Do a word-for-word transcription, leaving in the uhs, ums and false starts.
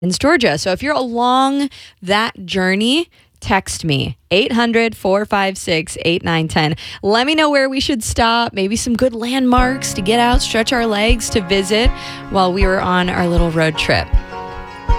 in Georgia. So if you're along that journey, text me eight hundred, four five six, eight nine one zero. Let me know where we should stop, maybe some good landmarks to get out, stretch our legs, to visit while we were on our little road trip.